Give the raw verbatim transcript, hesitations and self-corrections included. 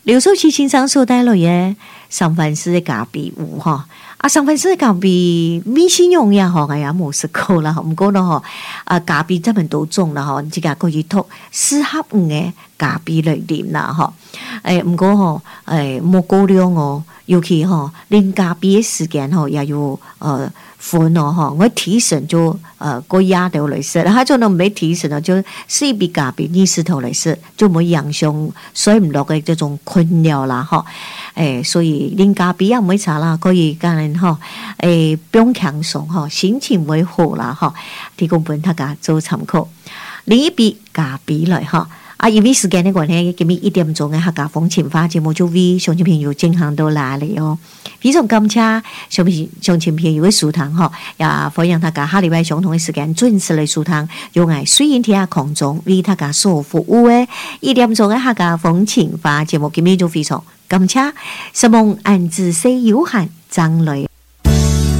刘寿奇先生所帶來嘅上番師嘅咖啡有吼，啊上番師嘅咖啡米線用呀吼，哎呀冇食過啦，唔過咯吼，啊咖啡這麼多種啦吼，自家可以讀適合嘅咖啡來啉啦吼，誒唔過吼，誒冇過量哦，尤其吼啉咖啡嘅時間吼也有誒。分哦哈，我提神就呃個壓頭來食，他就能沒提神了，就試一杯咖啡二十頭來食，就冇影響睡唔落嘅這種困擾啦哈。誒，所以啉咖啡也唔會差啦，可以教人哈誒不用輕鬆哈，心情會好啦哈。提供俾大家做參考，另一杯咖啡來哈。啊，因為時間的關係，今日一點鐘嘅客家風情話節目就為鄉親朋友進行到哪裡哦？非常感謝鄉親鄉親朋友嘅收聽吼，也歡迎大家下禮拜相同嘅時間準時嚟收聽，用愛水印天下空中為大家所服務嘅一點鐘嘅客家風情話節目，今日就非常感謝，希望按自西有限將來。